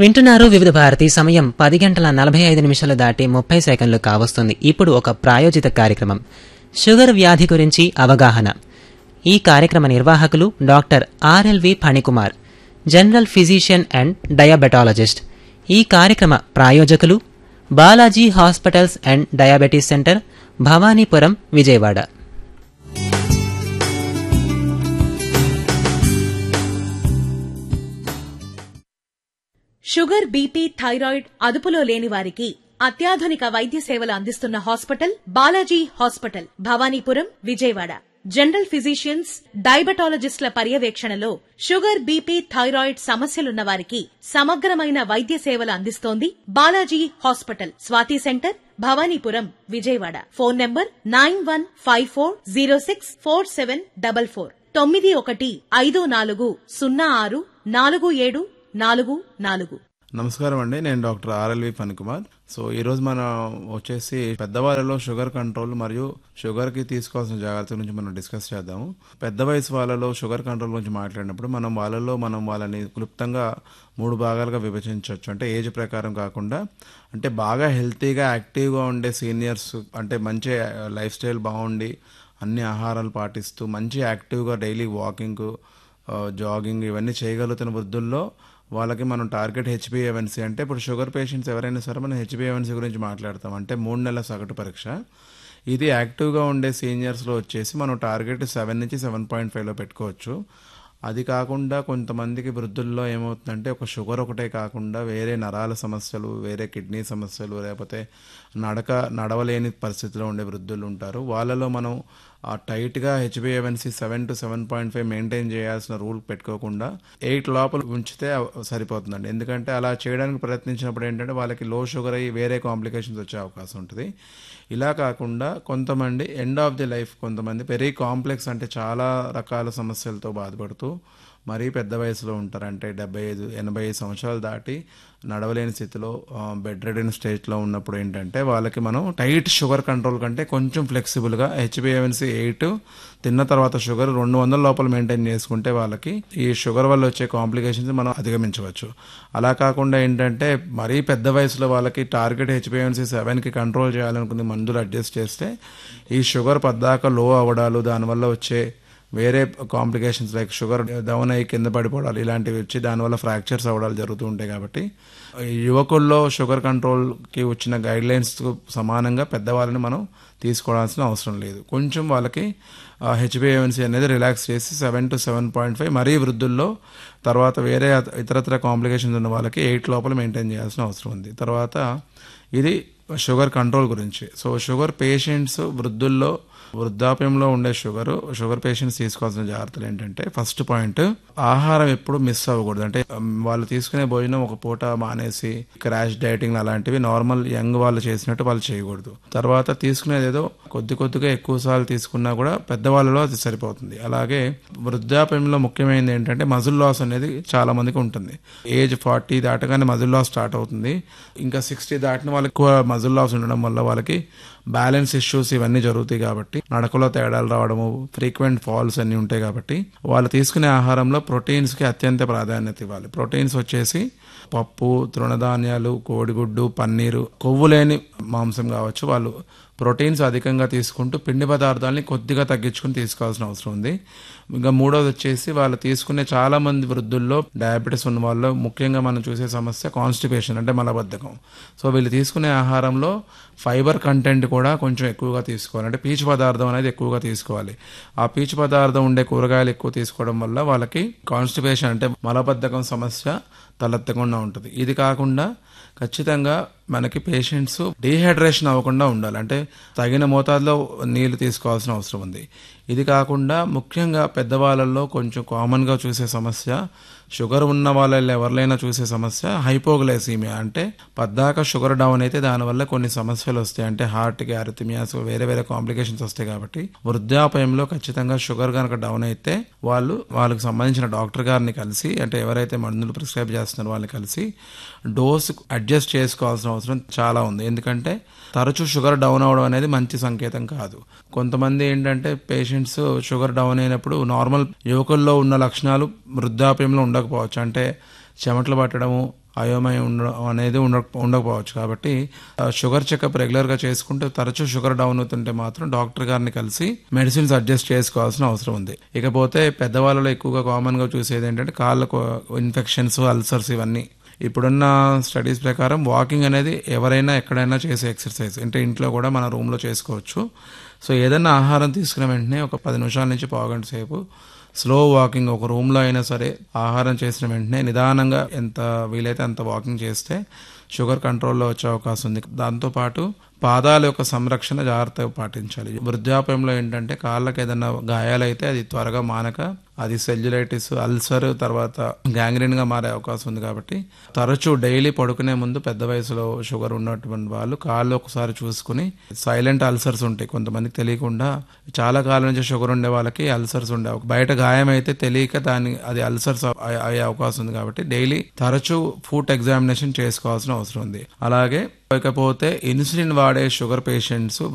వింటున్నారు వివిధ భారతి. సమయం 10:45 దాటి 30 సెకండ్లు కావస్తుంది. ఇప్పుడు ఒక ప్రాయోజిత కార్యక్రమం షుగర్ వ్యాధి గురించి అవగాహన. ఈ కార్యక్రమ నిర్వాహకులు doctor RLV Phanikumar, general physician and diabetologist. ఈ కార్యక్రమ ప్రాయోజకులు Balaji hospitals and diabetes centre, Bhavanipuram, Vijayawada. Sugar, BP, thyroid అదుపులో లేని వారికి అత్యాధునిక వైద్య సేవలు అందిస్తున్న hospital Balaji hospital, Bhavanipuram, Vijayawada. General physicians, డయాబెటాలజిస్టుల పర్యవేక్షణలో షుగర్, బీపీ, థైరాయిడ్ సమస్యలున్న వారికి సమగ్రమైన వైద్య సేవలు అందిస్తోంది Balaji hospital. Swathi centre, Bhavanipuram, Vijayawada. Phone number 9154064744 9154064744. నమస్కారం అండి, నేను డాక్టర్ ఆర్ఎల్వి ఫణికుమార్. సో ఈరోజు మనం వచ్చేసి పెద్దవాళ్ళలో షుగర్ కంట్రోల్ మరియు షుగర్ కి తీసుకోవాల్సిన జాగ్రత్తల గురించి మనం డిస్కస్ చేద్దాము. పెద్ద వయసు వాళ్ళలో షుగర్ కంట్రోల్ గురించి మాట్లాడినప్పుడు మనం వాళ్ళని క్లుప్తంగా 3 భాగాలుగా విభజించవచ్చు. అంటే ఏజ్ ప్రకారం కాకుండా, అంటే బాగా హెల్తీగా యాక్టివ్గా ఉండే సీనియర్స్, అంటే మంచి లైఫ్ స్టైల్ బాగుండి అన్ని ఆహారాలు పాటిస్తూ మంచి యాక్టివ్గా డైలీ వాకింగ్, జాగింగ్ ఇవన్నీ చేయగలుగుతున్న వృద్ధుల్లో వాళ్ళకి మనం టార్గెట్ హెచ్బిఏవన్సీ, అంటే ఇప్పుడు షుగర్ పేషెంట్స్ ఎవరైనా సరే మనం హెచ్బిఏవన్సీ గురించి మాట్లాడతాం. అంటే 3 నెలల సగటు పరీక్ష. ఇది యాక్టివ్గా ఉండే సీనియర్స్లో వచ్చేసి మనం టార్గెట్ 7 నుంచి 7.5లో పెట్టుకోవచ్చు. అది కాకుండా కొంతమందికి వృద్ధుల్లో ఏమవుతుందంటే ఒక షుగర్ ఒకటే కాకుండా వేరే నరాల సమస్యలు, వేరే కిడ్నీ సమస్యలు, లేకపోతే నడవలేని పరిస్థితిలో ఉండే వృద్ధులు ఉంటారు. వాళ్ళలో మనం టైట్గా హెచ్బిఏవన్సీ 7 to 7.5 మెయింటైన్ చేయాల్సిన రూల్ పెట్టుకోకుండా 8 లోపల ఉంచితే సరిపోతుందండి. ఎందుకంటే అలా చేయడానికి ప్రయత్నించినప్పుడు ఏంటంటే వాళ్ళకి లో షుగర్ అయ్యి వేరే కాంప్లికేషన్స్ వచ్చే అవకాశం ఉంటుంది. ఇలా కాకుండా కొంతమంది ఎండ్ ఆఫ్ ది లైఫ్, కొంతమంది వెరీ కాంప్లెక్స్, అంటే చాలా రకాల సమస్యలతో బాధపడుతూ మరీ పెద్ద వయసులో ఉంటారు. అంటే 75-80 సంవత్సరాలు దాటి నడవలేని స్థితిలో బెడ్ రెడెన్ స్టేజ్లో ఉన్నప్పుడు ఏంటంటే వాళ్ళకి మనం టైట్ షుగర్ కంట్రోల్ కంటే కొంచెం ఫ్లెక్సిబుల్గా హెచ్బిఏవన్సీ 8 తిన్న తర్వాత షుగర్ 200 లోపల మెయింటైన్ చేసుకుంటే వాళ్ళకి ఈ షుగర్ వల్ల వచ్చే కాంప్లికేషన్స్ మనం అధిగమించవచ్చు. అలా కాకుండా ఏంటంటే మరీ పెద్ద వయసులో వాళ్ళకి టార్గెట్ హెచ్బిఏవన్సీ 7కి కంట్రోల్ చేయాలనుకునే మందులు అడ్జస్ట్ చేస్తే ఈ షుగర్ పద్దాక లో అవ్వడాలు, దానివల్ల వచ్చే వేరే కాంప్లికేషన్స్ లైక్ షుగర్ డౌన్ అయ్యి కింద పడిపోవడాలు ఇలాంటివి వచ్చి దానివల్ల ఫ్రాక్చర్స్ అవ్వడాలు జరుగుతూ ఉంటాయి. కాబట్టి యువకుల్లో షుగర్ కంట్రోల్కి వచ్చిన గైడ్లైన్స్కు సమానంగా పెద్దవాళ్ళని మనం తీసుకోవాల్సిన అవసరం లేదు. కొంచెం వాళ్ళకి హెచ్బిఏవన్సీ అనేది రిలాక్స్ చేసి 7 to 7.5, మరీ వృద్ధుల్లో తర్వాత వేరే ఇతరత్ర కాంప్లికేషన్స్ ఉన్న వాళ్ళకి 8 లోపల మెయింటైన్ చేయాల్సిన అవసరం ఉంది. తర్వాత ఇది షుగర్ కంట్రోల్ గురించి. సో షుగర్ పేషెంట్స్ వృద్ధుల్లో, వృద్ధాప్యంలో ఉండే షుగర్ పేషెంట్స్ తీసుకోవాల్సిన జాగ్రత్తలు ఏంటంటే, ఫస్ట్ పాయింట్, ఆహారం ఎప్పుడు మిస్ అవ్వకూడదు. అంటే వాళ్ళు తీసుకునే భోజనం ఒక పూట మానేసి క్రాష్ డైటింగ్ అలాంటివి నార్మల్ యంగ్ వాళ్ళు చేసినట్టు వాళ్ళు చేయకూడదు. తర్వాత తీసుకునేది ఏదో కొద్దిగా ఎక్కువ సార్లు తీసుకున్నా కూడా పెద్దవాళ్ళలో అది సరిపోతుంది. అలాగే వృద్ధాప్యంలో ముఖ్యమైనది ఏంటంటే మజిల్ లాస్ అనేది చాలా మందికి ఉంటుంది. ఏజ్ 40 దాటగానే మజిల్ లాస్ స్టార్ట్ అవుతుంది. ఇంకా 60 దాటిన వాళ్ళకి ఎక్కువ మజిల్ లాస్ ఉండడం వల్ల వాళ్ళకి బ్యాలెన్స్ ఇష్యూస్ ఇవన్నీ జరుగుతాయి. కాబట్టి నడకలో తేడాలు రావడము, ఫ్రీక్వెంట్ ఫాల్స్ అన్నీ ఉంటాయి. కాబట్టి వాళ్ళు తీసుకునే ఆహారంలో ప్రోటీన్స్కి అత్యంత ప్రాధాన్యత ఇవ్వాలి. ప్రోటీన్స్ వచ్చేసి పప్పు, తృణధాన్యాలు, కోడిగుడ్డు, పన్నీరు, కొవ్వు లేని మాంసం కావచ్చు. వాళ్ళు ప్రోటీన్స్ అధికంగా తీసుకుంటూ పిండి పదార్థాలని కొద్దిగా తగ్గించుకుని తీసుకోవాల్సిన అవసరం ఉంది. ఇంకా మూడోది వచ్చేసి వాళ్ళు తీసుకునే చాలా మంది వృద్ధుల్లో డయాబెటీస్ ఉన్న వాళ్ళు ముఖ్యంగా మనం చూసే సమస్య కాన్స్టిపేషన్, అంటే మలబద్ధకం. సో వీళ్ళు తీసుకునే ఆహారంలో ఫైబర్ కంటెంట్ కూడా కొంచెం ఎక్కువగా తీసుకోవాలి. అంటే పీచు పదార్థం అనేది ఎక్కువగా తీసుకోవాలి. ఆ పీచు పదార్థం ఉండే కూరగాయలు ఎక్కువ తీసుకోవడం వల్ల వాళ్ళకి కాన్స్టిపేషన్, అంటే మలబద్ధకం సమస్య తలెత్తకుండా ఉంటుంది. ఇది కాకుండా ఖచ్చితంగా మనకి పేషెంట్స్ డీహైడ్రేషన్ అవ్వకుండా ఉండాలి. అంటే తగిన మోతాదులో నీళ్లు తీసుకోవాల్సిన అవసరం ఉంది. ఇది కాకుండా ముఖ్యంగా పెద్దవాళ్ళల్లో కొంచెం కామన్గా చూసే సమస్య, షుగర్ ఉన్న వాళ్ళల్లో ఎవరినైనా చూసే సమస్య హైపోగ్లైసీమియా. అంటే పద్దాక షుగర్ డౌన్ అయితే దానివల్ల కొన్ని సమస్యలు వస్తాయి. అంటే హార్ట్కి అరిథమియాస్, వేరే కాంప్లికేషన్స్ వస్తాయి. కాబట్టి వృద్ధాప్యంలో ఖచ్చితంగా షుగర్ కనుక డౌన్ అయితే వాళ్ళకి సంబంధించిన డాక్టర్ గారిని కలిసి, అంటే ఎవరైతే మందులు ప్రిస్క్రైబ్ చేస్తున్నారో వాళ్ళని కలిసి డోస్ అడ్జస్ట్ చేసుకోవాల్సిన అవసరం చాలా ఉంది. ఎందుకంటే తరచూ షుగర్ డౌన్ అవడం అనేది మంచి సంకేతం కాదు. కొంతమంది ఏంటంటే పేషెంట్స్ షుగర్ డౌన్ అయినప్పుడు నార్మల్ యువకుల్లో ఉన్న లక్షణాలు వృద్ధాప్యంలో ఉండకపోవచ్చు. అంటే చెమటలు పట్టడము, అయోమయం అనేది ఉండకపోవచ్చు. కాబట్టి షుగర్ చెకప్ రెగ్యులర్గా చేసుకుంటే, తరచూ షుగర్ డౌన్ అవుతుంటే మాత్రం డాక్టర్ గారిని కలిసి మెడిసిన్స్ అడ్జస్ట్ చేసుకోవాల్సిన అవసరం ఉంది. ఇకపోతే పెద్దవాళ్ళలో ఎక్కువగా కామన్గా చూసేది ఏంటంటే కాళ్ళకు ఇన్ఫెక్షన్స్, అల్సర్స్ ఇవన్నీ. ఇప్పుడున్న స్టడీస్ ప్రకారం వాకింగ్ అనేది ఎవరైనా ఎక్కడైనా చేసే ఎక్సర్సైజ్, అంటే ఇంట్లో కూడా మన రూమ్లో చేసుకోవచ్చు. సో ఏదైనా ఆహారం తీసుకున్న వెంటనే ఒక 10 నిమిషాల నుంచి పావుగంట సేపు స్లో వాకింగ్, ఒక రూమ్లో అయినా సరే ఆహారం చేసిన వెంటనే నిదానంగా ఎంత వీలైతే అంత వాకింగ్ చేస్తే షుగర్ కంట్రోల్లో వచ్చే అవకాశం ఉంది. దాంతోపాటు పాదాల యొక్క సంరక్షణ జాగ్రత్తగా పాటించాలి. వృద్ధాప్యంలో ఏంటంటే కాళ్ళకి ఏదైనా గాయాలైతే అది త్వరగా మానక అది సెల్యులైటిస్, అల్సర్, తర్వాత గ్యాంగ్రీన్ గా మారే అవకాశం ఉంది. కాబట్టి తరచూ డైలీ పడుకునే ముందు పెద్ద వయసులో షుగర్ ఉన్నటువంటి వాళ్ళు కాళ్ళు ఒకసారి చూసుకుని, సైలెంట్ అల్సర్స్ ఉంటాయి కొంతమందికి తెలియకుండా, చాలా కాలం నుంచి షుగర్ ఉండే వాళ్ళకి అల్సర్స్ ఉండే, బయట గాయం అయితే తెలియక అది అల్సర్స్ అయ్యే అవకాశం ఉంది. కాబట్టి డైలీ తరచూ ఫుట్ ఎగ్జామినేషన్ చేసుకోవాల్సిన అవసరం ఉంది. అలాగే ఇకపోతే ఇన్సులిన్ వాడే షుగర్ పేషెంట్స్